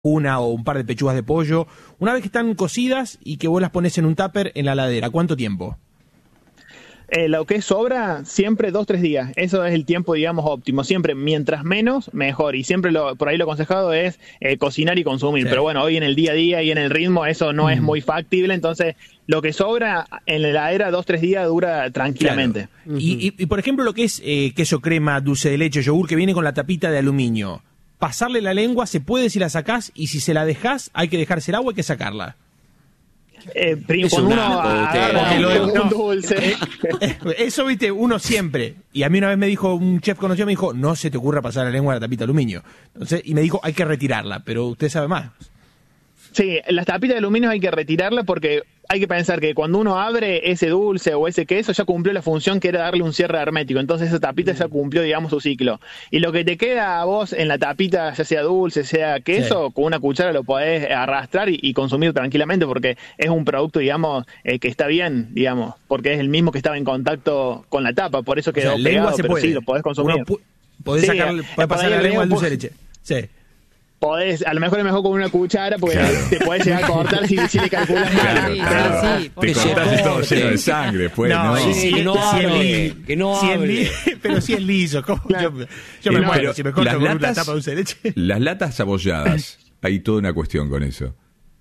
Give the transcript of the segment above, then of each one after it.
una o un par de pechugas de pollo, una vez que están cocidas y que vos las pones en un tupper en la heladera, ¿cuánto tiempo? Lo que sobra, siempre 2-3 días. Eso es el tiempo, digamos, óptimo. Siempre, mientras menos, mejor. Y siempre por ahí lo aconsejado es cocinar y consumir. Sí. Pero bueno, hoy en el día a día y en el ritmo eso no es muy factible. Entonces, lo que sobra en la heladera 2-3 días dura tranquilamente. Claro. Y por ejemplo, lo que es queso crema, dulce de leche, yogur, que viene con la tapita de aluminio. Pasarle la lengua se puede si la sacás, y si se la dejás, hay que dejarse el agua, hay que sacarla. Cuando uno agarra un dulce. Eso, viste, uno siempre. Y a mí una vez me dijo, un chef conocido me dijo, no se te ocurra pasar la lengua a la tapita de aluminio. Entonces, y me dijo, hay que retirarla, pero usted sabe más. Sí, las tapitas de aluminio hay que retirarla porque hay que pensar que cuando uno abre ese dulce o ese queso ya cumplió la función que era darle un cierre hermético, entonces esa tapita ya cumplió, digamos, su ciclo. Y lo que te queda a vos en la tapita, ya sea dulce, sea queso, sí, con una cuchara lo podés arrastrar y consumir tranquilamente porque es un producto, digamos, que está bien, digamos, porque es el mismo que estaba en contacto con la tapa, por eso quedó pegado, pero sí, lo podés consumir. Podés pasar la lengua al dulce de leche. Sí. Podés, a lo mejor es mejor con una cuchara porque te podés llegar a cortar si le calculas mal. Claro. Sí, te cortaste todo lleno de sangre después, ¿no? Que no hable. Pero si es liso. Claro. Yo me muero si me corto con una tapa de dulce de leche. Las latas abolladas, hay toda una cuestión con eso.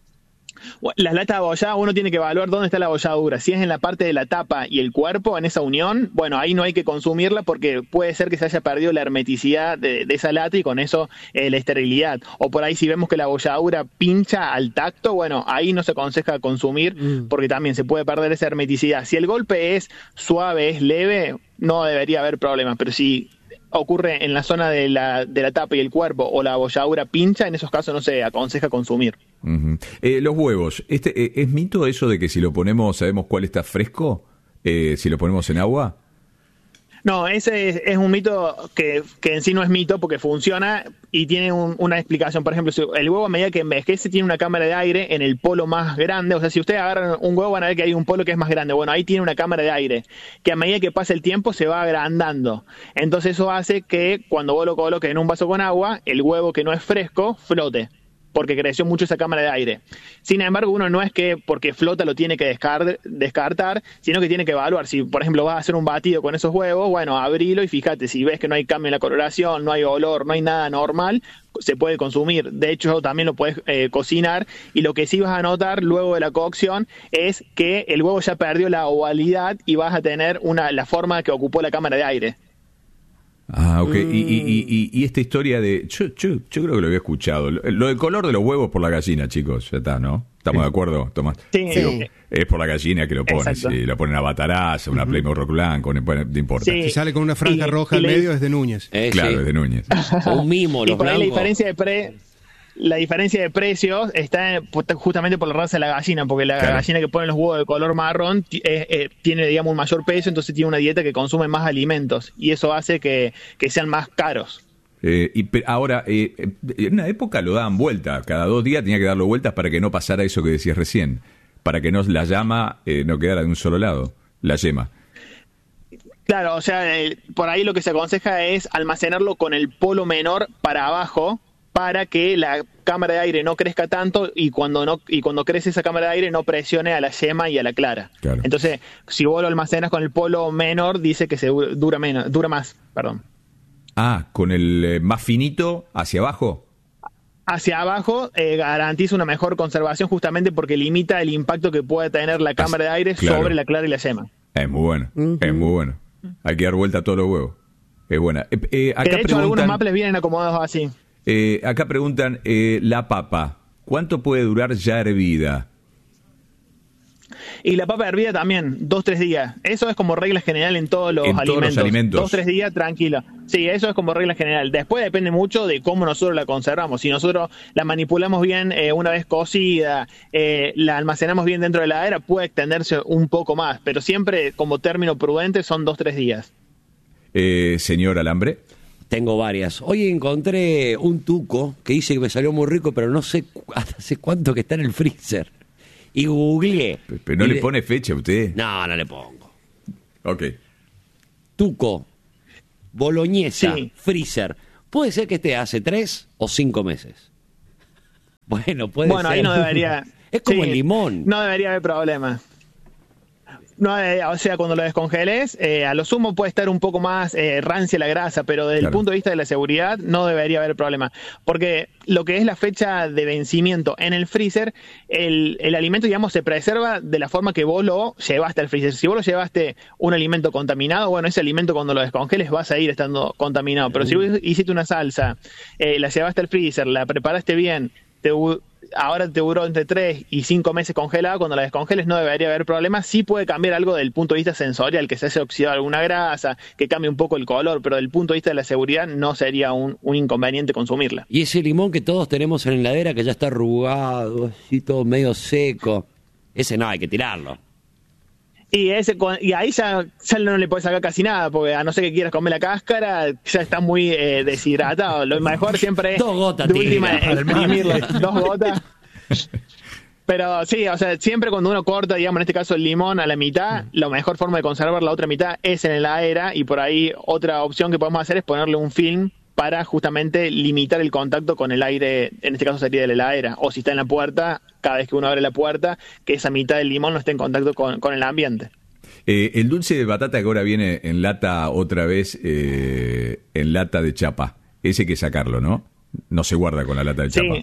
Las latas abolladas, uno tiene que evaluar dónde está la abolladura. Si es en la parte de la tapa y el cuerpo, en esa unión, bueno, ahí no hay que consumirla porque puede ser que se haya perdido la hermeticidad de esa lata y con eso la esterilidad. O por ahí si vemos que la abolladura pincha al tacto, bueno, ahí no se aconseja consumir porque también se puede perder esa hermeticidad. Si el golpe es suave, es leve, no debería haber problemas, pero si ocurre en la zona de la tapa y el cuerpo o la abolladura pincha, en esos casos no se aconseja consumir. Los huevos, ¿es mito eso de que si lo ponemos sabemos cuál está fresco? Si lo ponemos en agua. No, ese es un mito que en sí no es mito porque funciona y tiene una explicación. Por ejemplo, si el huevo a medida que envejece tiene una cámara de aire en el polo más grande. O sea, si ustedes agarran un huevo van a ver que hay un polo que es más grande. Bueno, ahí tiene una cámara de aire que a medida que pasa el tiempo se va agrandando. Entonces eso hace que cuando vos lo coloques en un vaso con agua, el huevo que no es fresco flote, porque creció mucho esa cámara de aire. Sin embargo, uno no es que porque flota lo tiene que descartar, sino que tiene que evaluar. Si, por ejemplo, vas a hacer un batido con esos huevos, bueno, abrilo y fíjate, si ves que no hay cambio en la coloración, no hay olor, no hay nada normal, se puede consumir. De hecho, también lo puedes cocinar, y lo que sí vas a notar luego de la cocción es que el huevo ya perdió la ovalidad y vas a tener la forma que ocupó la cámara de aire. Ah, ok. Y esta historia de... Yo creo que lo había escuchado. Lo del color de los huevos por la gallina, chicos. Ya está, ¿no? ¿Estamos de acuerdo, Tomás? Sí. Es por la gallina que lo ponen. Si lo ponen a Bataraza, una Playboy Rock Blanco, no importa. Sí. Si sale con una franja roja al medio es de Núñez. Claro, es de Núñez. Un mimo, los y por ahí blancos. La diferencia de precios está justamente por la raza de la gallina, porque la gallina que pone los huevos de color marrón tiene, digamos, un mayor peso, entonces tiene una dieta que consume más alimentos, y eso hace que sean más caros. Ahora, en una época lo daban vuelta, cada 2 días tenía que darlo vueltas para que no pasara eso que decías recién, para que la llama no quedara de un solo lado, la yema. Claro, o sea, por ahí lo que se aconseja es almacenarlo con el polo menor para abajo, para que la cámara de aire no crezca tanto y cuando crece esa cámara de aire no presione a la yema y a la clara. Claro. Entonces, si vos lo almacenas con el polo menor, dice que dura más. Ah, con el más finito hacia abajo. Hacia abajo garantiza una mejor conservación justamente porque limita el impacto que puede tener la cámara de aire sobre la clara y la yema. Es muy bueno, es muy bueno. Hay que dar vuelta a todos los huevos. Es buena. Acá de hecho, algunos maples vienen acomodados así. Acá preguntan, la papa, ¿cuánto puede durar ya hervida? Y la papa hervida también, 2-3 días. Eso es como regla general en todos los alimentos. 2-3 días, tranquilo. Sí, eso es como regla general. Después depende mucho de cómo nosotros la conservamos. Si nosotros la manipulamos bien una vez cocida, la almacenamos bien dentro de la heladera, puede extenderse un poco más. Pero siempre, como término prudente, son 2-3 días. Señor Alambre. Tengo varias. Hoy encontré un tuco que dice que me salió muy rico, pero no sé hace cuánto que está en el freezer. Y googleé. ¿Pero no le pone fecha a usted? No le pongo. Ok. Tuco, boloñesa, freezer. Puede ser que esté hace 3 o 5 meses. Bueno, puede ser. ahí no debería... Es como el limón. No debería haber problema. No, o sea, cuando lo descongeles, a lo sumo puede estar un poco más rancia la grasa, pero desde el punto de vista de la seguridad no debería haber problema. Porque lo que es la fecha de vencimiento en el freezer, el alimento, digamos, se preserva de la forma que vos lo llevaste al freezer. Si vos lo llevaste un alimento contaminado, bueno, ese alimento cuando lo descongeles va a seguir estando contaminado. Pero si vos hiciste una salsa, la llevaste al freezer, la preparaste bien, ahora te duró entre 3 y 5 meses congelada, cuando la descongeles no debería haber problema. Sí puede cambiar algo del punto de vista sensorial, que se haya oxidado alguna grasa, que cambie un poco el color, pero del punto de vista de la seguridad no sería un inconveniente consumirla. Y ese limón que todos tenemos en la heladera que ya está arrugado, así todo medio seco, ese no, hay que tirarlo. Y ahí ya no le podés sacar casi nada, porque a no ser que quieras comer la cáscara, ya está muy deshidratado. Lo mejor siempre es 2 gotas, de última exprimirle 2 gotas. Pero sí, o sea, siempre cuando uno corta, digamos, en este caso el limón a la mitad, la mejor forma de conservar la otra mitad es en la heladera, y por ahí otra opción que podemos hacer es ponerle un film para justamente limitar el contacto con el aire, en este caso sería de la heladera, o si está en la puerta, cada vez que uno abre la puerta, que esa mitad del limón no esté en contacto con el ambiente. El dulce de batata que ahora viene en lata otra vez, en lata de chapa, ese hay que sacarlo, ¿no? No se guarda con la lata de chapa.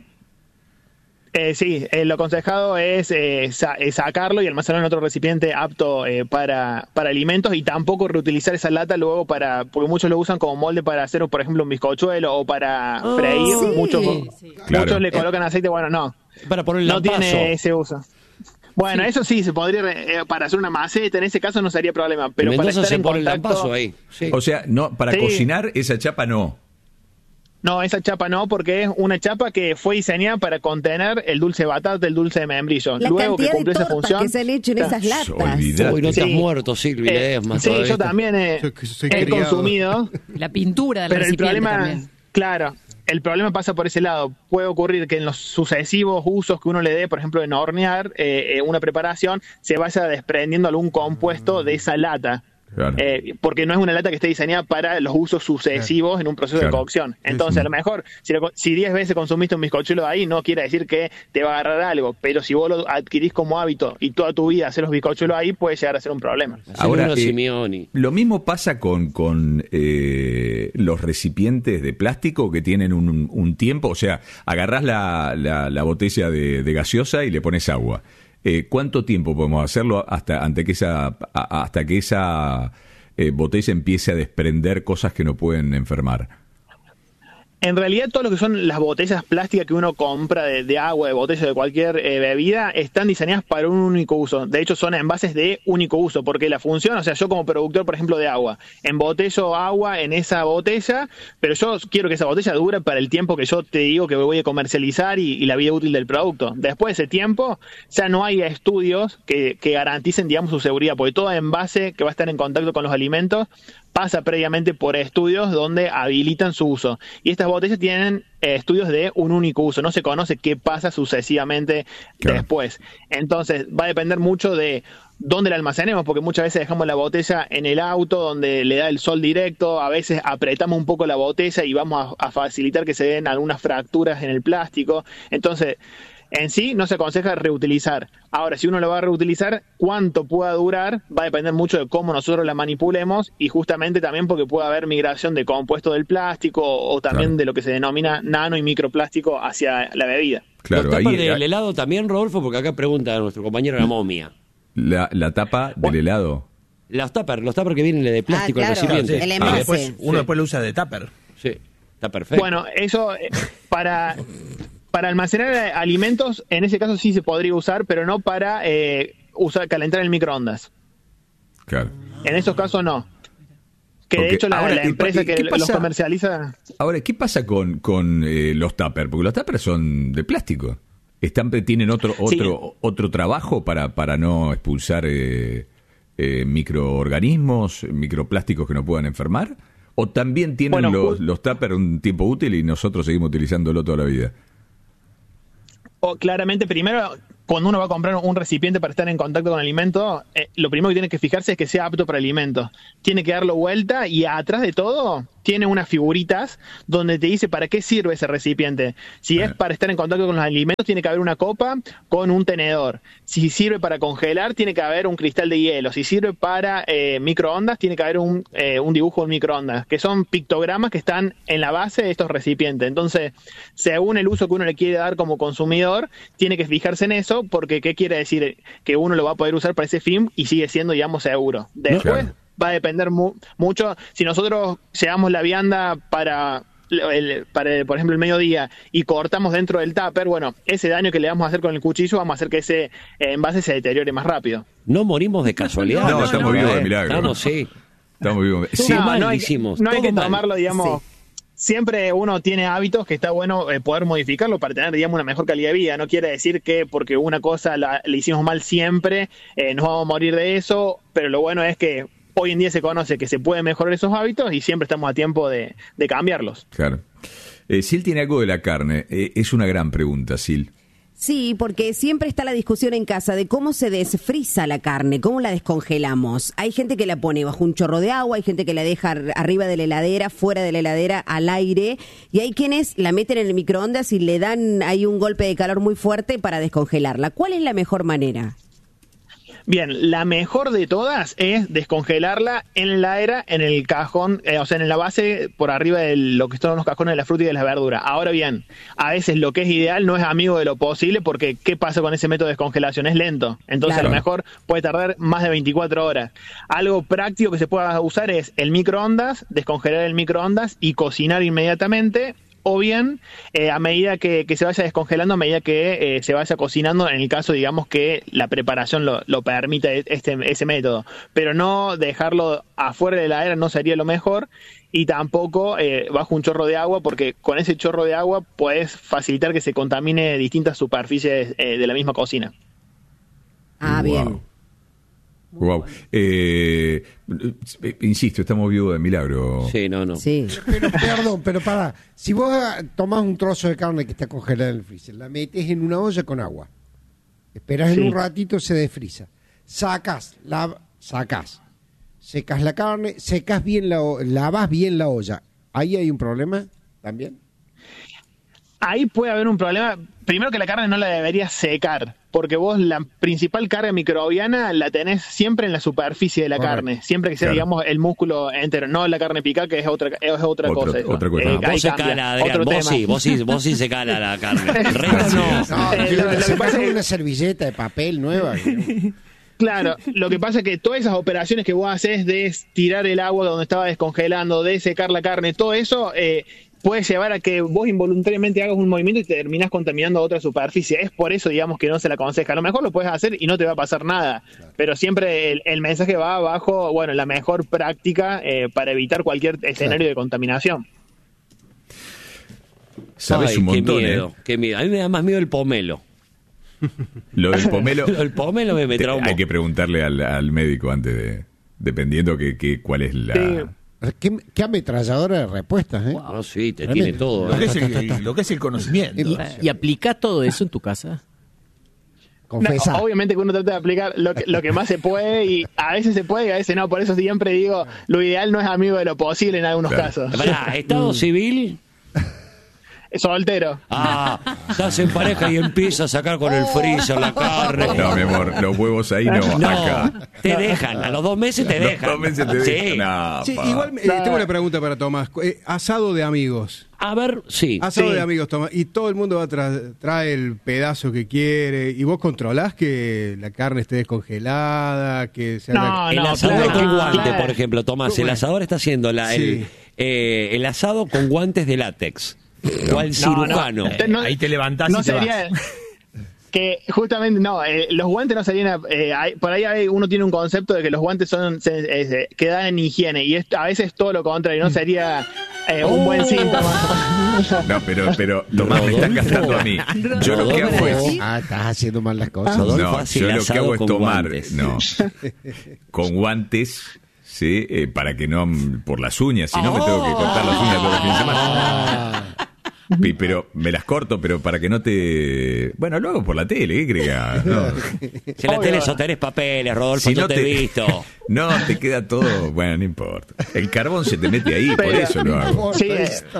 Sí, lo aconsejado es sacarlo y almacenarlo en otro recipiente apto para alimentos, y tampoco reutilizar esa lata luego porque muchos lo usan como molde para hacer, por ejemplo, un bizcochuelo o para freír. Sí. Muchos le colocan aceite, bueno, no. Para poner el no lampazo. Tiene ese uso. Bueno, eso sí, se podría, para hacer una maceta, en ese caso no sería problema, pero para estar se en pone contacto, el lampazo ahí. Sí. O sea, no, para cocinar esa chapa no. No, esa chapa no, porque es una chapa que fue diseñada para contener el dulce de batata, el dulce de membrillo. La Luego que cantidad de cumplió esa tortas función, que se han hecho en esas latas. Olvidate. Uy, no te has Sí. muerto, Silvia. sí, yo también Soy he criado. consumido, La pintura del pero el recipiente problema, también. claro, el problema pasa por ese lado. Puede ocurrir que en los sucesivos usos que uno le dé, por ejemplo, en hornear una preparación, se vaya desprendiendo algún compuesto de esa lata. Claro. Porque no es una lata que esté diseñada para los usos sucesivos en un proceso de cocción. Entonces, a lo mejor, si 10 veces consumiste un bizcochuelo ahí, no quiere decir que te va a agarrar algo, pero si vos lo adquirís como hábito y toda tu vida haces los bizcochuelos ahí, puede llegar a ser un problema. Ahora, Simeoni. lo mismo pasa con los recipientes de plástico que tienen un tiempo. O sea, agarrás la botella de gaseosa y le pones agua. ¿Cuánto tiempo podemos hacerlo hasta que esa botella empiece a desprender cosas que no pueden enfermar? En realidad, todo lo que son las botellas plásticas que uno compra de agua, de botella de cualquier bebida, están diseñadas para un único uso. De hecho, son envases de único uso, porque la función, o sea, yo como productor, por ejemplo, de agua, embotello agua en esa botella, pero yo quiero que esa botella dure para el tiempo que yo te digo que voy a comercializar y la vida útil del producto. Después de ese tiempo, ya no hay estudios que garanticen, digamos, su seguridad, porque todo envase que va a estar en contacto con los alimentos pasa previamente por estudios donde habilitan su uso. Y estas botellas tienen estudios de un único uso. No se conoce qué pasa sucesivamente después. Entonces, va a depender mucho de dónde la almacenemos, porque muchas veces dejamos la botella en el auto donde le da el sol directo, a veces apretamos un poco la botella y vamos a facilitar que se den algunas fracturas en el plástico. Entonces, en sí no se aconseja reutilizar. Ahora, si uno lo va a reutilizar, cuánto pueda durar va a depender mucho de cómo nosotros la manipulemos, y justamente también porque puede haber migración de compuestos del plástico o también de lo que se denomina nano y microplástico hacia la bebida. Claro, ¿Los tapas ahí del helado también, Rodolfo? Porque acá pregunta a nuestro compañero la momia. la tapa del helado. Los tuppers que vienen de plástico claro, el recipiente. el envase. Después, uno después lo usa de tupper. Sí, está perfecto. Bueno, eso para almacenar alimentos, en ese caso sí se podría usar, pero no para calentar el microondas. Claro. En esos casos no. Que Okay. de hecho Ahora, la empresa ¿qué que pasa? los comercializa... Ahora, ¿qué pasa con los tuppers? Porque los tuppers son de plástico. ¿Tienen otro trabajo para no expulsar microorganismos, microplásticos que no puedan enfermar? ¿O también tienen los tuppers un tiempo útil y nosotros seguimos utilizándolo toda la vida? Claramente, primero, cuando uno va a comprar un recipiente para estar en contacto con alimento, lo primero que tiene que fijarse es que sea apto para alimento. Tiene que darlo vuelta y atrás de todo tiene unas figuritas donde te dice para qué sirve ese recipiente. Si es para estar en contacto con los alimentos, tiene que haber una copa con un tenedor. Si sirve para congelar, tiene que haber un cristal de hielo. Si sirve para microondas, tiene que haber un dibujo de microondas, que son pictogramas que están en la base de estos recipientes. Entonces, según el uso que uno le quiere dar como consumidor, tiene que fijarse en eso, porque ¿qué quiere decir? Que uno lo va a poder usar para ese fin y sigue siendo, digamos, seguro. Después va a depender mucho. Si nosotros llevamos la vianda para, por ejemplo, el mediodía y cortamos dentro del tupper, bueno, ese daño que le vamos a hacer con el cuchillo, vamos a hacer que ese envase se deteriore más rápido. No morimos de casualidad. No, estamos vivos de milagro. Estamos, sí. Estamos vivos. Sí, no hay que mal. tomarlo, digamos... Sí. Siempre uno tiene hábitos que está bueno poder modificarlo para tener, digamos, una mejor calidad de vida. No quiere decir que porque una cosa le hicimos mal siempre, nos vamos a morir de eso, pero lo bueno es que hoy en día se conoce que se pueden mejorar esos hábitos y siempre estamos a tiempo de cambiarlos. Claro. Sil tiene algo de la carne. Es una gran pregunta, Sil. Sí, porque siempre está la discusión en casa de cómo se desfriza la carne, cómo la descongelamos. Hay gente que la pone bajo un chorro de agua, hay gente que la deja arriba de la heladera, fuera de la heladera, al aire, y hay quienes la meten en el microondas y le dan ahí un golpe de calor muy fuerte para descongelarla. ¿Cuál es la mejor manera? Bien, la mejor de todas es descongelarla en la heladera, en el cajón, o sea, en la base por arriba de lo que son los cajones de la fruta y de la verdura. Ahora bien, a veces lo que es ideal no es amigo de lo posible, porque ¿qué pasa con ese método de descongelación? Es lento, entonces claro. A lo mejor puede tardar más de 24 horas. Algo práctico que se pueda usar es el microondas, descongelar el microondas y cocinar inmediatamente. O bien, a medida que se vaya descongelando, a medida que se vaya cocinando, en el caso, digamos, que la preparación lo permite ese método. Pero no dejarlo afuera de la heladera no sería lo mejor, y tampoco bajo un chorro de agua, porque con ese chorro de agua puedes facilitar que se contamine distintas superficies de la misma cocina. Ah, bien. Wow. Insisto, estamos vivos de milagro. Sí, no. Sí. Pero perdón, pero pará. Si vos tomás un trozo de carne que está congelada en el freezer, la metes en una olla con agua, esperás en un ratito, se desfriza. Sacás, secas la carne, lavas bien la olla. ¿Ahí hay un problema también? Ahí puede haber un problema. Primero, que la carne no la deberías secar, porque vos la principal carga microbiana la tenés siempre en la superficie de la carne, siempre que sea, digamos, el músculo entero, no la carne picada, que es otra cosa. Otra cosa. Vos secala, Adrián, vos sí secala la carne. El resto no. Lo que pasa es una servilleta de papel nueva. Claro, lo que pasa es que todas esas operaciones que vos haces de tirar el agua donde estaba descongelando, de secar la carne, todo eso puede llevar a que vos involuntariamente hagas un movimiento y te terminás contaminando a otra superficie. Es por eso, digamos, que no se la aconseja. A lo mejor lo puedes hacer y no te va a pasar nada, pero siempre el mensaje va bajo, bueno, la mejor práctica para evitar cualquier escenario de contaminación. Sabes un montón, qué miedo. A mí me da más miedo el pomelo. Lo del pomelo. El pomelo me trauma. Hay que preguntarle al médico antes dependiendo cuál es la... Sí. ¿Qué ametralladora de respuestas, ¿eh? Wow, sí, te tiene todo. Lo que es el conocimiento. ¿Y aplicás todo eso en tu casa? Confesá. No, obviamente que uno trata de aplicar lo que más se puede, y a veces se puede y a veces no. Por eso siempre digo, lo ideal no es amigo de lo posible en algunos casos. Pará, ¿estado civil? Soltero. Estás en pareja y empieza a sacar con el freezer la carne. No, mi amor, los huevos ahí no, acá. Te dejan, a los 2 meses te dejan. 2 meses te dejan. Sí. No, Sí, igual tengo una pregunta para Tomás. Asado de amigos. A ver, sí. Asado de amigos, Tomás. Y todo el mundo va trae el pedazo que quiere. ¿Y vos controlás que la carne esté descongelada? Que se haga... El asador con guante, claro. por ejemplo, Tomás. El asador está haciendo el asado con guantes de látex. O al cirujano. Ahí te levantás y te sería vas. Que justamente los guantes no serían por ahí uno tiene un concepto de que los guantes que dan en higiene, y a veces todo lo contrario, no sería un buen síntoma. No, pero Tomás, me están gastando a mí. Yo lo que hago es... Estás haciendo mal las cosas. No, yo lo que hago es tomar guantes. con guantes, ¿sí? Para que no por las uñas, si no me tengo que cortar las uñas todos los fines de semana. Pero me las corto, pero para que no te... Bueno, lo hago por la tele, ¿qué creas? No. Si en la tele sostenés papeles, Rodolfo, Si yo no te he visto. No, te queda todo... Bueno, no importa. El carbón se te mete ahí, por eso lo hago. Sí,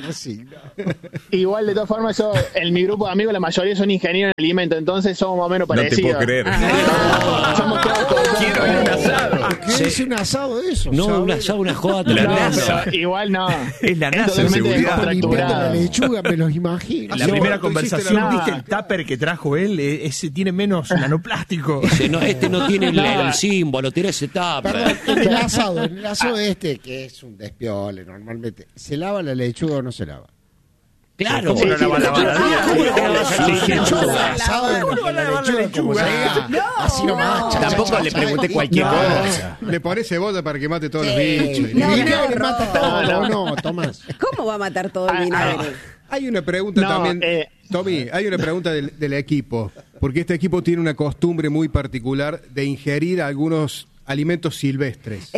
igual de todas formas yo, en mi grupo de amigos la mayoría son ingenieros en alimentos, entonces somos más o menos No te parecidos. puedo creer. Somos todos Quiero ir a un asado. ¿Qué es un asado de eso? No, ¿sabes? un asado, una joda La No, tremenda. NASA. igual no. Es la NASA, totalmente seguridad. Limpiando la descontracturado. lechuga, me los imagino. La No, primera tú hiciste conversación, la- ¿viste el tupper que trajo él? Ese tiene menos nanoplástico. Dice, no, este no tiene el símbolo, tiene ese Perdón, tupper. en el asado este, que es un despiole normalmente, ¿se lava la lechuga o no se lava? Claro. ¿Cómo no la va a lavar? ¿Cómo no va a lavar la lechuga? Asado de la lechuga, como se diga, así nomás. cha, Tampoco cha, le cha, pregunté cha, cualquier no. cosa. Le pones cebolla para que mate todos los bichos. No, Y no, le mata todo, no, Tomás. ¿Cómo va a matar todo el vinagre? Hay una pregunta No, también, Tommy, hay una pregunta del equipo, porque este equipo tiene una costumbre muy particular de ingerir algunos alimentos silvestres.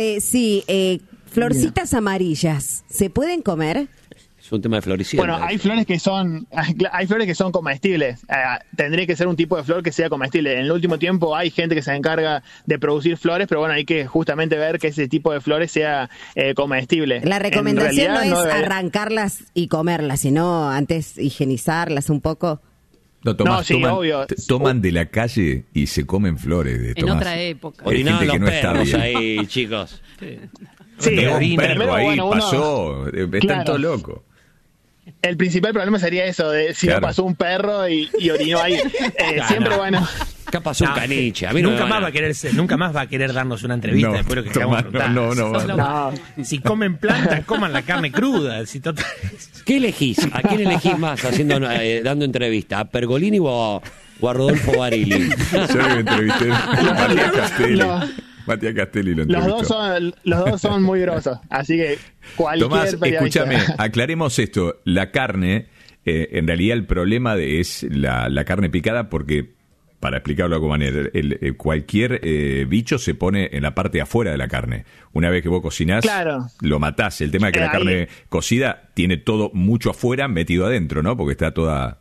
Florcitas amarillas, ¿se pueden comer? Es un tema de floricienta. Bueno, hay flores que son comestibles. Tendría que ser un tipo de flor que sea comestible. En el último tiempo hay gente que se encarga de producir flores, pero bueno, hay que justamente ver que ese tipo de flores sea comestible. La recomendación no En es realidad, debe- arrancarlas y comerlas, sino antes higienizarlas un poco. No, Tomás, No, sí, obvio. toman de la calle y se comen flores de En Tomás. otra época. Hay Orinaban gente que los no está perros bien. ahí, chicos. Sí, Tengo un perro primero, ahí, bueno, uno- pasó, están Claro. todos locos. El principal problema sería eso, de si Claro. no pasó un perro y orinó ahí. Siempre, bueno... Acá pasó un caniche. A mí no nunca, me más van va a querer nunca más va a querer darnos una entrevista No, después de lo que Tomás, queramos contar. no. Si comen plantas, coman la carne cruda. Si total- ¿Qué elegís? ¿A quién elegís más dando entrevista? ¿A Pergolini o a Rodolfo Barili? Yo lo entrevisté Matías Castelli. No. Matías Castelli lo Los entrevistó. dos son muy grosos, así que cualquier Tomás, periodista- escúchame, aclaremos esto. La carne, en realidad el problema es la carne picada porque, para explicarlo de alguna manera, cualquier bicho se pone en la parte de afuera de la carne. Una vez que vos cocinás, Claro. lo matás. El tema es que la Ahí- carne cocida tiene todo mucho afuera metido adentro, ¿no? Porque está toda...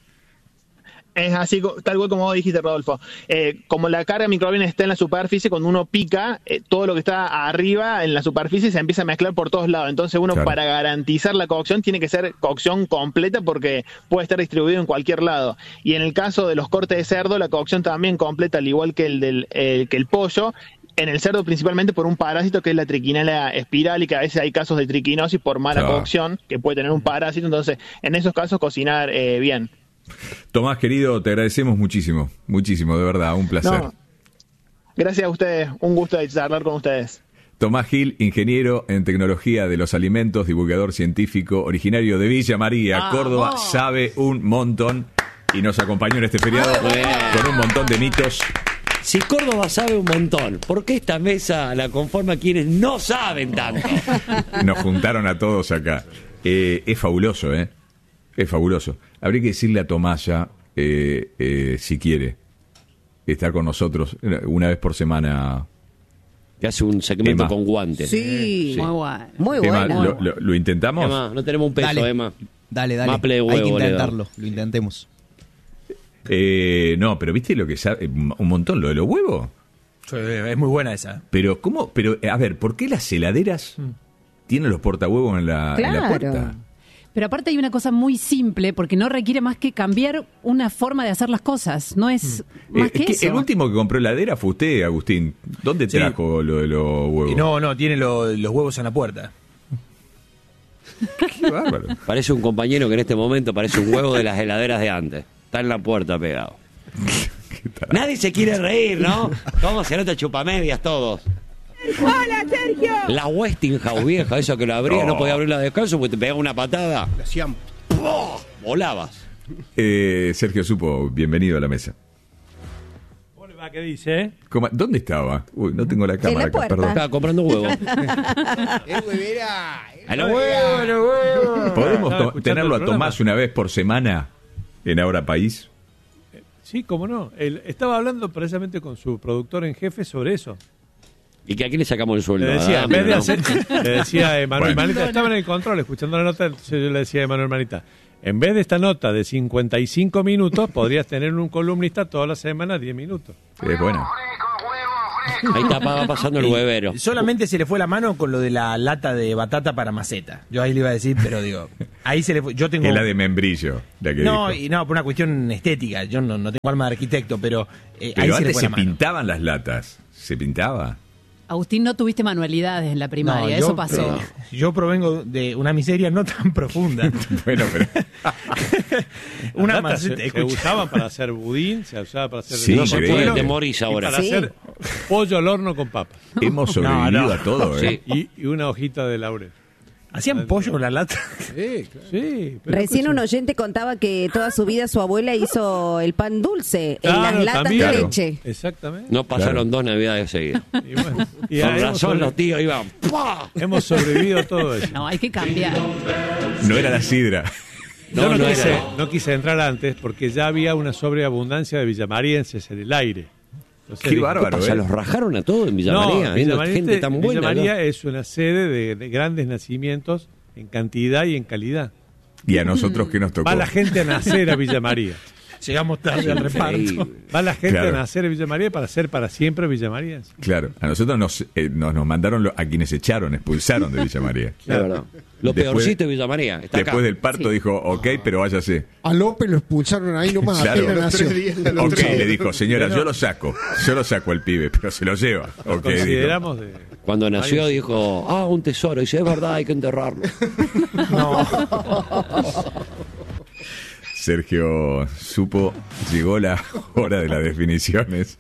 Es así, tal cual como vos dijiste, Rodolfo. Como la carga microbiana está en la superficie, cuando uno pica, todo lo que está arriba en la superficie se empieza a mezclar por todos lados. Entonces uno, Claro. para garantizar la cocción, tiene que ser cocción completa porque puede estar distribuido en cualquier lado. Y en el caso de los cortes de cerdo, la cocción también completa, al igual que que el pollo. En el cerdo principalmente por un parásito que es la triquinela espiral, y que a veces hay casos de triquinosis por mala Claro. cocción, que puede tener un parásito. Entonces, en esos casos, cocinar bien. Tomás, querido, te agradecemos muchísimo, muchísimo, de verdad, un placer. No, gracias a ustedes, un gusto de charlar con ustedes. Tomás Gil, ingeniero en tecnología de los alimentos, divulgador científico, originario de Villa María, Córdoba, sabe un montón y nos acompañó en este feriado con un montón de mitos. Si Córdoba sabe un montón, ¿por qué esta mesa la conforma quienes no saben tanto? Nos juntaron a todos acá. Es fabuloso, ¿eh? Es fabuloso. Habría que decirle a Tomás ya, si quiere, estar con nosotros una vez por semana. Que hace un segmento Emma. con guantes. Sí, Muy bueno. muy Emma, bueno. ¿lo intentamos? Emma, no tenemos un peso, Dale. Emma. Dale. Maple de Hay que huevo, le intentarlo, lo intentemos. No, pero ¿viste lo que sabe? Un montón, lo de los huevos. Es muy buena esa. Pero, ¿cómo? Pero, a ver, ¿por qué las heladeras tienen los portahuevos en la Claro. puerta? Pero aparte hay una cosa muy simple, porque no requiere más que cambiar una forma de hacer las cosas. No es más que eso. El último que compró heladera fue usted, Agustín. ¿Dónde Sí. trajo lo de los huevos? Y no, tiene los huevos en la puerta. Qué bárbaro. Parece un compañero que en este momento parece un huevo de las heladeras de antes. Está en la puerta pegado. Nadie se quiere reír, ¿no? ¿Cómo se nota chupamedias todos? ¡Hola, Sergio! La Westinghouse vieja, eso que lo abría, no podía abrirla descalzo porque te pegaba una patada. Le hacían Volabas. Sergio Supo, bienvenido a la mesa. Hola, ¿qué dice? ¿Dónde estaba? Uy, no tengo la cámara acá, puerta. perdón. Estaba comprando huevos. A los huevos, a los huevos. ¿Podemos Estaba escuchando tenerlo el a Tomás programa. una vez por semana en Ahora País? Sí, cómo no. Él estaba hablando precisamente con su productor en jefe sobre eso. Y que aquí le sacamos el sueldo. Le decía, ¿verdad? en vez de ¿no? hacer, le decía a Emanuel Bueno. Manita, estaba en el control escuchando la nota, entonces yo le decía a Emanuel Manita, En vez de esta nota de 55 minutos, podrías tener un columnista toda la semana 10 minutos. Sí, es buena. Ahí va pasando el huevero. Solamente se le fue la mano con lo de la lata de batata para maceta. Yo ahí le iba a decir, pero digo, ahí se le fue. Yo tengo... Es la de membrillo, la que No, dijo. y no, por una cuestión estética. Yo no tengo alma de arquitecto, pero ahí Pero se le antes fue se la mano. pintaban las latas. ¿Se pintaba? Agustín, no tuviste manualidades en la primaria, No, eso pasó. Yo provengo de una miseria no tan profunda. Bueno, pero... Una Una se maceta, escucha. usaban para hacer budín, se usaba para hacer... Sí, No se increíble. puede, te morís y ahora. para Sí. hacer pollo al horno con papas. Hemos sobrevivido No, no. a todo, ¿eh? Sí. Y una hojita de laurel. ¿Hacían pollo con la lata? Sí, claro. Sí. pero Recién escucha, un oyente contaba que toda su vida su abuela hizo el pan dulce en Claro, las latas también. de Claro. leche. Exactamente. No pasaron Claro. 2 navidades seguidas. Y bueno, y Con hemos razón los tíos iban... ¡pua! hemos sobrevivido a todo eso. No, hay que cambiar. No era la sidra. Yo No, no quise, era. no quise entrar antes porque ya había una sobreabundancia de villamarienses en el aire. Entonces Qué dije, bárbaro, O sea, ¿eh? los rajaron a todos en Villa María, No, viendo Villa María, gente tan buena. Villa María ¿no? es una sede de grandes nacimientos en cantidad y en calidad. ¿Y a nosotros qué nos tocó? Va la gente a nacer a Villa María. Llegamos tarde al reparto. Increíble. Va la gente Claro. a nacer a Villa María para ser para siempre Villa María. Claro, a nosotros nos mandaron a quienes echaron, expulsaron de Villa María. Es verdad. Lo Después- peorcito de Villa María. Está Después acá. del parto Sí. dijo, ok, pero váyase. A López lo expulsaron ahí nomás, Claro. apenas Los nació. 3 días lo Ok, expulsaron. le dijo, señora, yo lo saco al pibe, pero se lo lleva. Ok, dijo. Consideramos de... Cuando nació dijo, un tesoro. Dice, es verdad, hay que enterrarlo. Sergio supo, llegó la hora de las definiciones.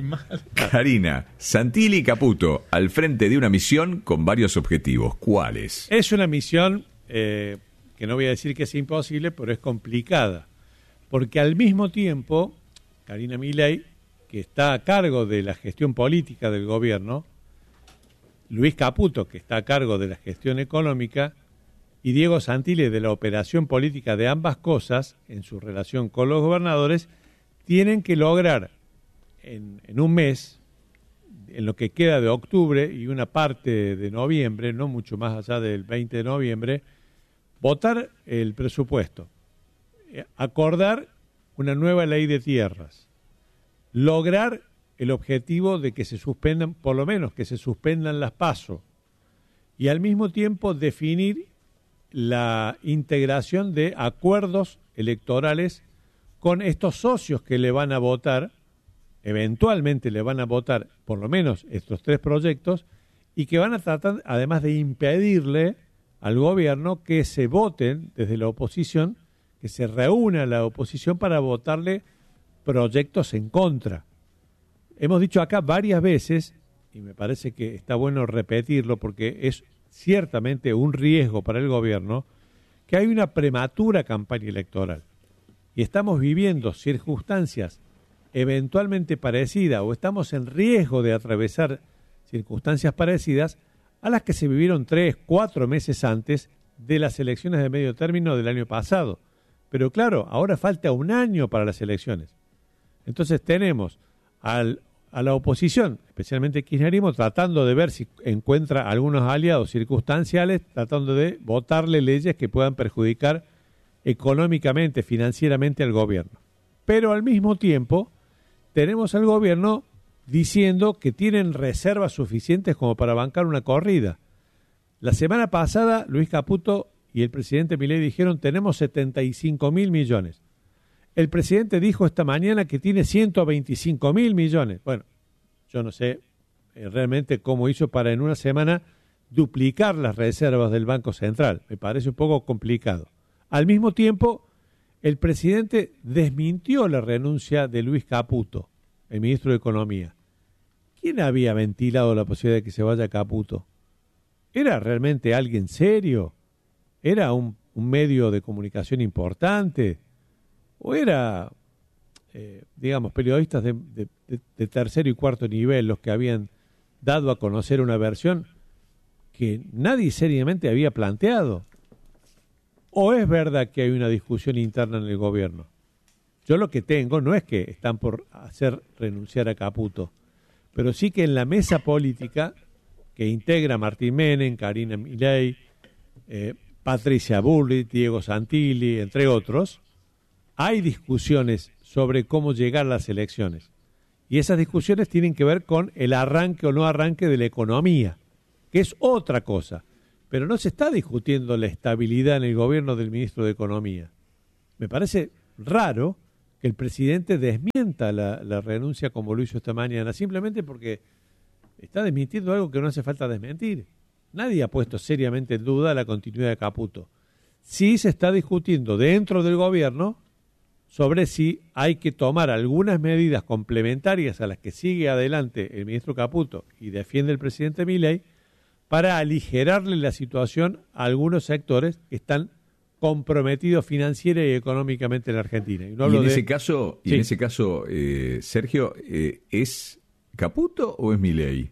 Karina, Santilli y Caputo, al frente de una misión con varios objetivos. ¿Cuáles? Es una misión que no voy a decir que es imposible, pero es complicada. Porque al mismo tiempo, Karina Milei, que está a cargo de la gestión política del gobierno, Luis Caputo, que está a cargo de la gestión económica, y Diego Santilli de la operación política de ambas cosas, en su relación con los gobernadores, tienen que lograr en un mes, en lo que queda de octubre y una parte de noviembre, no mucho más allá del 20 de noviembre, votar el presupuesto, acordar una nueva ley de tierras, lograr el objetivo de que se suspendan, por lo menos que se suspendan las PASO, y al mismo tiempo definir la integración de acuerdos electorales con estos socios que le van a votar, eventualmente le van a votar por lo menos estos 3 proyectos, y que van a tratar además de impedirle al gobierno que se voten desde la oposición, que se reúna la oposición para votarle proyectos en contra. Hemos dicho acá varias veces, y me parece que está bueno repetirlo porque es ciertamente un riesgo para el gobierno, que hay una prematura campaña electoral. Y estamos viviendo circunstancias eventualmente parecidas o estamos en riesgo de atravesar circunstancias parecidas a las que se vivieron 3, 4 meses antes de las elecciones de medio término del año pasado. Pero claro, ahora falta un año para las elecciones. Entonces tenemos a la oposición, especialmente el kirchnerismo, tratando de ver si encuentra algunos aliados circunstanciales, tratando de votarle leyes que puedan perjudicar económicamente, financieramente al gobierno. Pero al mismo tiempo tenemos al gobierno diciendo que tienen reservas suficientes como para bancar una corrida. La semana pasada Luis Caputo y el presidente Milei dijeron tenemos 75.000 millones. El presidente dijo esta mañana que tiene 125.000 millones. Bueno, yo no sé realmente cómo hizo para en una semana duplicar las reservas del Banco Central. Me parece un poco complicado. Al mismo tiempo, el presidente desmintió la renuncia de Luis Caputo, el ministro de Economía. ¿Quién había ventilado la posibilidad de que se vaya Caputo? ¿Era realmente alguien serio? ¿Era un medio de comunicación importante? ¿O era, digamos, periodistas de tercero y cuarto nivel los que habían dado a conocer una versión que nadie seriamente había planteado? ¿O es verdad que hay una discusión interna en el gobierno? Yo lo que tengo no es que están por hacer renunciar a Caputo, pero sí que en la mesa política que integra Martín Menem, Karina Milei, Patricia Bullrich, Diego Santilli, entre otros, hay discusiones sobre cómo llegar a las elecciones. Y esas discusiones tienen que ver con el arranque o no arranque de la economía, que es otra cosa. Pero no se está discutiendo la estabilidad en el gobierno del ministro de Economía. Me parece raro que el presidente desmienta la renuncia como lo hizo esta mañana, simplemente porque está desmintiendo algo que no hace falta desmentir. Nadie ha puesto seriamente en duda la continuidad de Caputo. Sí se está discutiendo dentro del gobierno sobre si hay que tomar algunas medidas complementarias a las que sigue adelante el ministro Caputo y defiende el presidente Milei para aligerarle la situación a algunos sectores que están comprometidos financiera y económicamente en la Argentina. Y, no en ese caso, Sergio, ¿es Caputo o es Milei?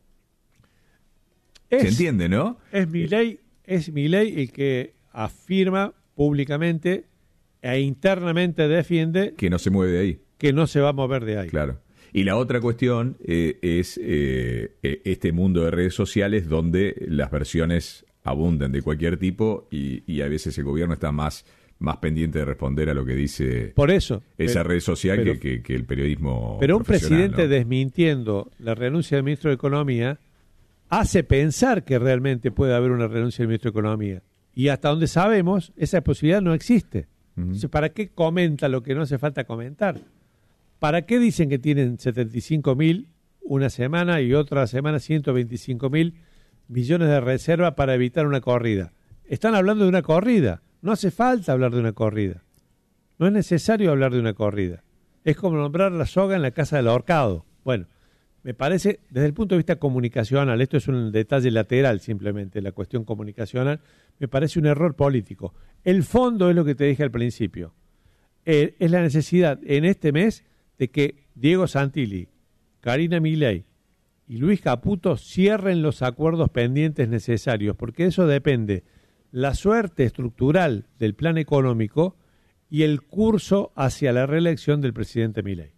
Se entiende, ¿no? Es Milei el que afirma públicamente e internamente defiende que no se mueve de ahí. Que no se va a mover de ahí. Claro. Y la otra cuestión es este mundo de redes sociales donde las versiones abundan de cualquier tipo y a veces el gobierno está más pendiente de responder a lo que dice por eso, esa red social que el periodismo. Pero un presidente, ¿no?, desmintiendo la renuncia del ministro de Economía hace pensar que realmente puede haber una renuncia del ministro de Economía. Y hasta donde sabemos, esa posibilidad no existe. Entonces, ¿para qué comenta lo que no hace falta comentar? ¿Para qué dicen que tienen 75.000 una semana y otra semana 125.000 millones de reserva para evitar una corrida? Están hablando de una corrida. No hace falta hablar de una corrida. No es necesario hablar de una corrida. Es como nombrar la soga en la casa del ahorcado. Bueno, me parece, desde el punto de vista comunicacional, esto es un detalle lateral simplemente, la cuestión comunicacional, me parece un error político. El fondo es lo que te dije al principio. Es la necesidad en este mes de que Diego Santilli, Karina Milei y Luis Caputo cierren los acuerdos pendientes necesarios, porque eso depende la suerte estructural del plan económico y el curso hacia la reelección del presidente Milei.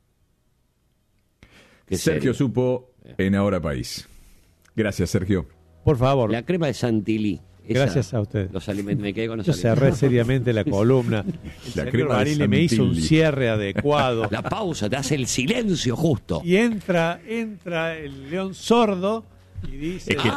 Sergio Supo en Ahora País. Gracias, Sergio. Por favor. La crema de Santilli. Gracias a usted. Los alimentos, me quedé con los Yo cerré seriamente la columna. La crema de Santilli me hizo un cierre adecuado. La pausa, te hace el silencio justo. Y entra el león sordo y dice... Es que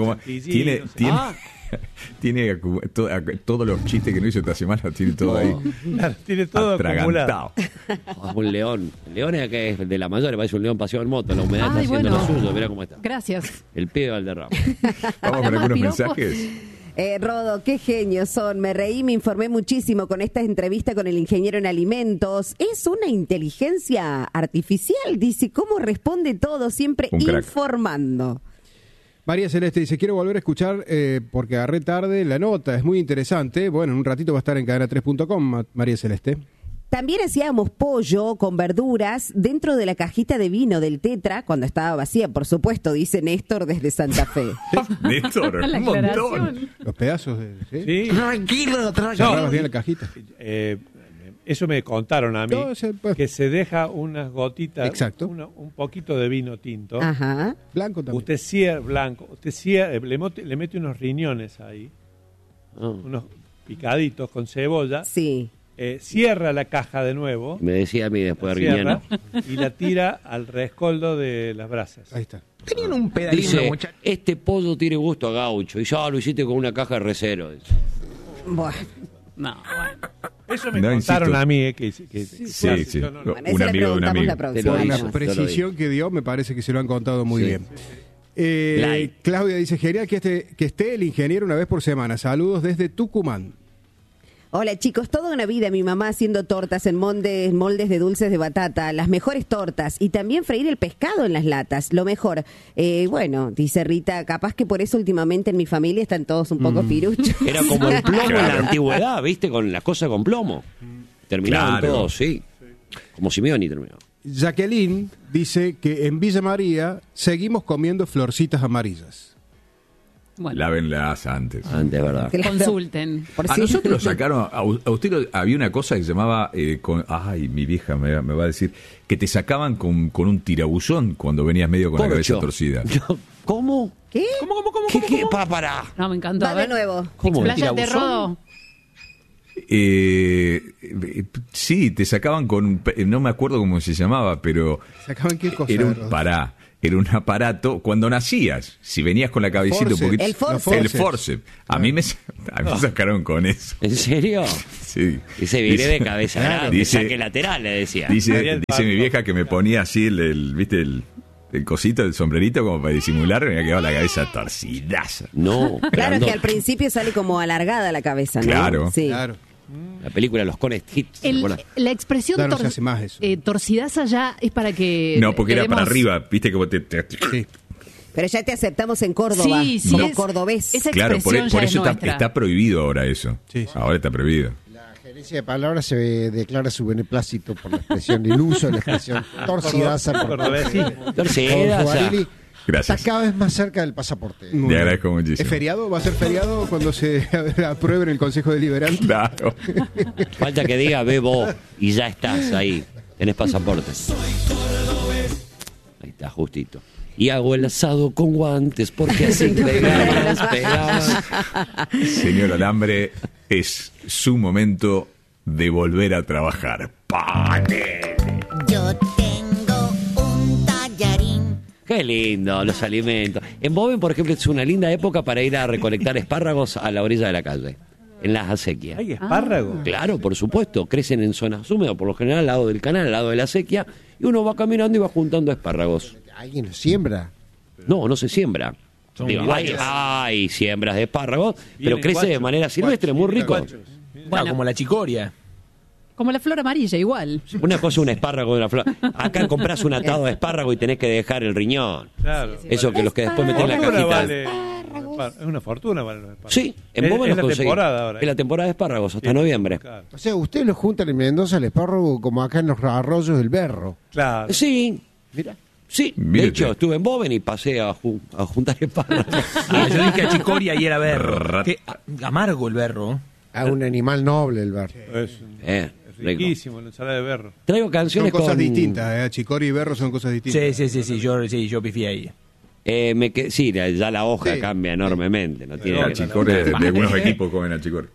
tiene todos los chistes que no hizo esta semana, tiene todo ahí. Claro, tiene todo acumulado. Un león. El león es que es de la mayor, parece un león paseado en moto. La humedad está haciendo lo suyo, mirá cómo está. Gracias. El pie de Valderrama. Vamos con algunos mensajes. Rodo, qué genios son. Me reí, me informé muchísimo con esta entrevista con el ingeniero en alimentos. Es una inteligencia artificial, dice. ¿Cómo responde todo? Siempre informando. María Celeste dice, quiero volver a escuchar porque agarré tarde la nota, es muy interesante. Bueno, en un ratito va a estar en cadena3.com, María Celeste. También hacíamos pollo con verduras dentro de la cajita de vino del Tetra, cuando estaba vacía, por supuesto, dice Néstor desde Santa Fe. Néstor, un montón. Los pedazos de... Sí. Tranquilo. Cerrabas bien la cajita. Eso me contaron a mí, que se deja unas gotitas, exacto, un poquito de vino tinto. Ajá. Blanco también. Usted cierra, le mete unos riñones ahí, unos picaditos con cebolla. Sí. Cierra la caja de nuevo. Me decía a mí después de riñones. Y la tira al rescoldo de las brasas. Ahí está. Tenían un pedalito, dice, muchachos. este pollo tiene gusto a gaucho. Y ya lo hiciste con una caja de recero. Bueno. No, bueno. Eso me contaron a mí. Sí. Bueno, Un amigo de un amigo. La precisión que dio me parece que se lo han contado muy bien. Claudia dice, genial que esté el ingeniero una vez por semana. Saludos desde Tucumán. Hola chicos, toda una vida mi mamá haciendo tortas en moldes de dulces de batata, las mejores tortas, y también freír el pescado en las latas, lo mejor. Bueno, dice Rita, capaz que por eso últimamente en mi familia están todos un poco piruchos. Era como el plomo en la antigüedad, ¿viste? Con las cosas con plomo. Terminaban todos, sí. Como Simeoni terminó. Jacqueline dice que en Villa María seguimos comiendo florcitas amarillas. Bueno. Lávenlas antes. Antes, ¿verdad? Consulten. A nosotros sacaron, a usted había una cosa que se llamaba, mi vieja me va a decir, que te sacaban con un tirabuzón cuando venías medio con la cabeza torcida. ¿Cómo? ¿Qué? ¿Cómo? ¿Qué? Pará. No, me encantó. Va de nuevo. ¿Cómo? Expláyate, Rodo. Sí, te sacaban con, no me acuerdo cómo se llamaba, pero ¿Sacaban qué cosa? era un aparato cuando nacías. Si venías con la cabecita un poquito, El forceps. el forceps. A mí me sacaron con eso. ¿En serio? Sí. Dice, viré de cabeza grande, dice- saque lateral, le decía. Dice mi vieja que me ponía así ¿viste? El cosito, el sombrerito como para disimular, me había quedado la cabeza torcidaza. No, Claro, no. que al principio sale como alargada la cabeza, ¿no? Claro. Sí. Claro. La película Los Cones Hits. ¿se acuerdan? La expresión Ya no se hace más eso. torcidaza ya es para que... No, porque era para quedemos- arriba, viste que vos te Sí. Pero ya te aceptamos en Córdoba, Sí, como es- cordobés. esa Claro, por expresión ya es eso nuestra. está prohibido ahora eso. Sí. Ahora está prohibido. La gerencia de palabras se declara su beneplácito por la expresión, el uso de la expresión torcidaza. Torcidaza. Guarili Gracias. está cada vez más cerca del pasaporte. Muy Te bien. agradezco ¿Es muchísimo. feriado? ¿Va a ser feriado cuando se apruebe en el Consejo Deliberante? Claro. Falta que diga bebo y ya estás ahí. Tenés pasaporte. Ahí está, justito. Y hago el asado con guantes porque así pegamos. Señor Alambre, es su momento de volver a trabajar. ¡Pane! Yo tengo un tallarín. Qué lindo, los alimentos. En Boven, por ejemplo, es una linda época para ir a recolectar espárragos a la orilla de la calle, en las acequias. ¿Hay espárragos? Claro, por supuesto, crecen en zonas húmedas, por lo general al lado del canal, al lado de la acequia, y uno va caminando y va juntando espárragos. ¿Alguien los siembra? No se siembra. Son Digo, guachos. hay siembras de espárragos, pero Vienen crece de guachos, manera silvestre, muy rico. guachos. Claro, como la chicoria. Como la flor amarilla, igual. Una cosa un espárrago de una flor. Acá compras un atado de espárrago y tenés que dejar el riñón. Claro. Eso que los que después meten en la Fortuna cajita. vale- es una fortuna vale los espárragos. Sí, en Boven es los la conseguí. temporada ahora. Es la temporada de espárragos, hasta Sí, noviembre. Claro. O sea, ustedes los juntan en Mendoza el espárrago como acá en los arroyos del Berro. Claro. Sí, Mira. sí. De Mírate. hecho, estuve en Boven y pasé a juntar espárragos. Ah, yo dije chicoria y era berro. Qué amargo el berro. A un animal noble el Berro. Es Rico. riquísimo la ensalada de berro. Traigo Son canciones cosas con... distintas, Chicory y Berro son cosas distintas. Sí, yo pifié ahí. Sí, ya la hoja Sí. cambia enormemente. No tiene La que- chicore, de algunos equipos comen a chicore.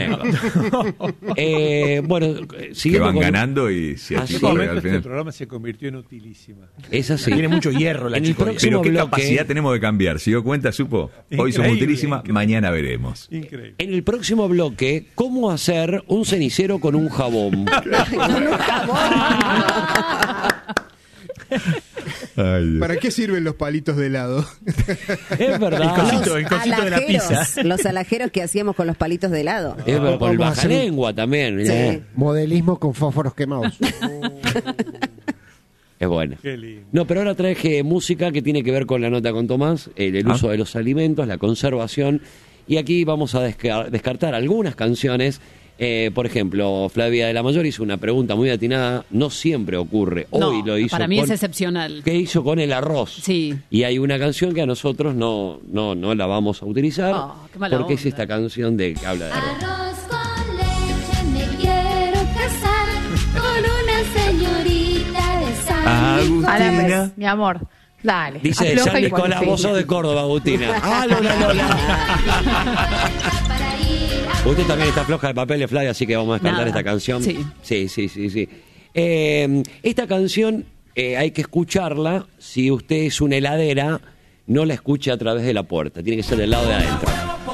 Bueno, Que siguiendo van con- ganando y se Ah, sí. achicore al Este final. programa se convirtió en utilísima. Es así. Tiene mucho hierro la En el chicoria. próximo Pero qué bloque- capacidad tenemos de cambiar. Si dio cuenta, supo. Hoy somos Increíble, utilísima, increíble. mañana veremos. Increíble. En el próximo bloque, ¿cómo hacer un cenicero con un jabón? Ay, Dios. ¿Para qué sirven los palitos de helado? Es verdad. El cosito de la pizza. Los alajeros que hacíamos con los palitos de helado. Es verdad, por el Vamos a hacer bajalengua también. Sí. Modelismo con fósforos quemados. Es bueno. Qué lindo. No, pero ahora traje música que tiene que ver con la nota con Tomás, el uso de los alimentos, la conservación. Y aquí vamos a descartar algunas canciones. Por ejemplo, Flavia de la Mayor hizo una pregunta muy atinada. No siempre ocurre. Hoy No, lo hizo. para mí con- es excepcional. ¿Qué hizo con el arroz? Sí. Y hay una canción que a nosotros no la vamos a utilizar. Qué mala porque es onda. esta canción que habla de arroz. Arroz con leche, me quiero casar con una señorita de San Nicolás. Ahora pues, mi amor, dale. Dice afloja San y Nicolás, ponte vos sos seria. de Córdoba, Agustina. Ah, Lola. Usted también está floja de papeles, Flavia, así que vamos a descartar Nada. esta canción. Sí. Sí. Esta canción hay que escucharla. Si usted es una heladera, no la escuche a través de la puerta. Tiene que ser del lado de adentro.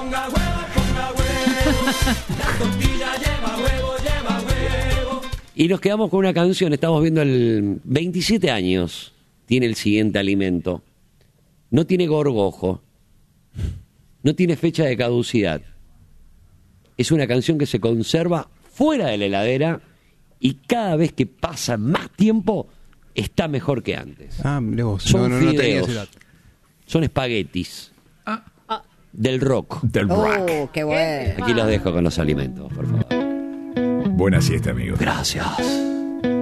Y nos quedamos con una canción. Estamos viendo el 27 años. Tiene el siguiente alimento. No tiene gorgojo. No tiene fecha de caducidad. Es una canción que se conserva fuera de la heladera y cada vez que pasa más tiempo está mejor que antes. Ah, mirá vos. Son no tenía fideos. ese dato. Son espaguetis. Del rock. Del rock. Oh, qué bueno. Aquí los dejo con los alimentos, por favor. Buena siesta, amigos. Gracias.